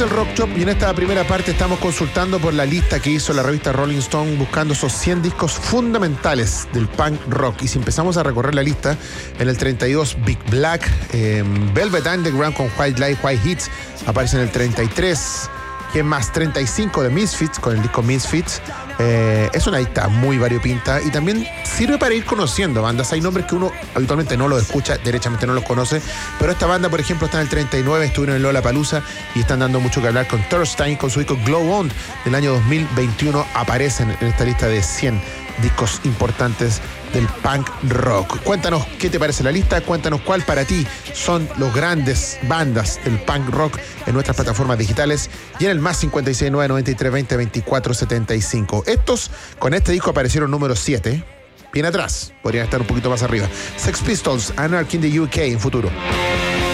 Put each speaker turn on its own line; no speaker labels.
El Rock Shop, y en esta primera parte estamos consultando por la lista que hizo la revista Rolling Stone buscando esos 100 discos fundamentales del punk rock. Y si empezamos a recorrer la lista, en el 32 Big Black, Velvet Underground con White Light, White Hits aparece en el 33. ¿Quién más? 35 de Misfits con el disco Misfits. Es una lista muy variopinta y también sirve para ir conociendo bandas. Hay nombres que uno habitualmente no los escucha, derechamente no los conoce, pero esta banda, por ejemplo, está en el 39, estuvieron en Lollapalooza y están dando mucho que hablar con Thorstein, con su disco Glow On del año 2021. Aparecen en esta lista de 100 discos importantes del punk rock. Cuéntanos qué te parece la lista, cuéntanos cuál para ti son los grandes bandas del punk rock en nuestras plataformas digitales y en el más 569 93 20 24 75. Estos con este disco aparecieron número 7, bien atrás, podrían estar un poquito más arriba. Sex Pistols, Anarchy in the UK en futuro.